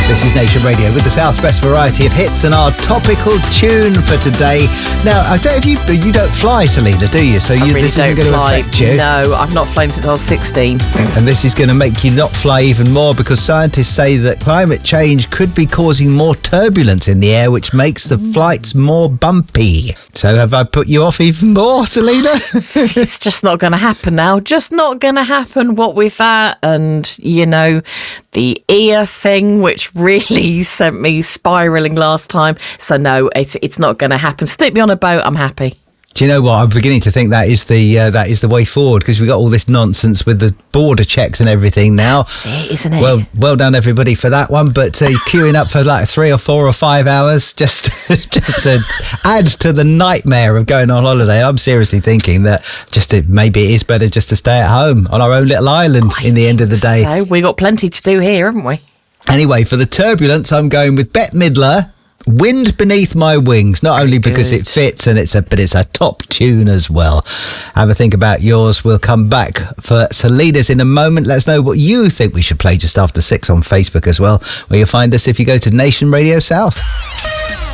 This is Nation Radio with the South's best variety of hits and our topical tune for today. Now, I don't know if you don't fly, Selena, do you? So this isn't going to affect you. No, I've not flown since I was 16. And this is going to make you not fly even more because scientists say that climate change could be causing more turbulence in the air, which makes the flights more bumpy. So have I put you off even more, Selena? It's just not going to happen now. Just not going to happen. What with that and, the ear thing, which really sent me spiralling last time. So no, it's not going to happen. Stick me on a boat, I'm happy. Do you know what? I'm beginning to think that is the way forward because we've got all this nonsense with the border checks and everything now. That's it, isn't it? Well done everybody for that one. But queuing up for like 3 or 4 or 5 hours just to add to the nightmare of going on holiday. I'm seriously thinking that maybe it is better just to stay at home on our own little island in the end of the day. So we got plenty to do here, haven't we? Anyway, for the turbulence, I'm going with Bette Midler. Wind Beneath My Wings, not only because it fits and it's a top tune as well. Have a think about yours. We'll come back for Selena's in a moment. Let us know what you think we should play just after 6 on Facebook as well, where you'll find us if you go to Nation Radio South.